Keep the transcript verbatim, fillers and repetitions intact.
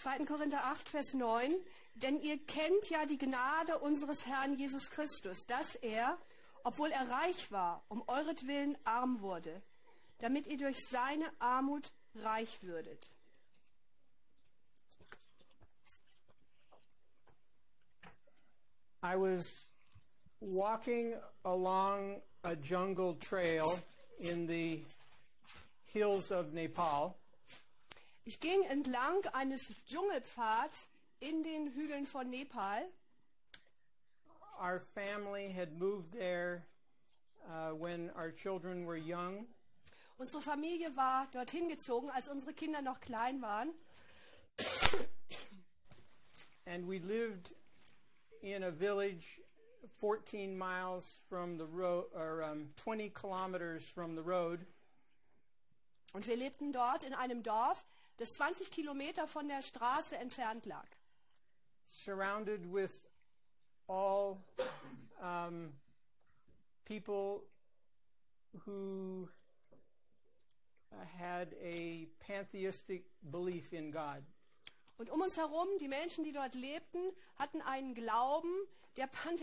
zweiten Korinther acht, Vers neun, denn ihr kennt ja die Gnade unseres Herrn Jesus Christus, dass er, obwohl er reich war, um euretwillen arm wurde, damit ihr durch seine Armut reich würdet. I was walking along a jungle trail in the hills of Nepal. Ich ging entlang eines Dschungelpfads in den Hügeln von Nepal. Our family had moved there uh, when our children were young. Unsere Familie war dorthin gezogen, als unsere Kinder noch klein waren. And we lived in a village fourteen miles from the road, or um, twenty kilometers from the road. Und wir lebten dort in einem Dorf, das zwanzig Kilometer von der Straße entfernt lag. Surrounded with all um, people who had a pantheistic belief in God. Und um uns herum, die Menschen, die dort lebten, hatten einen Glauben, der pantheistische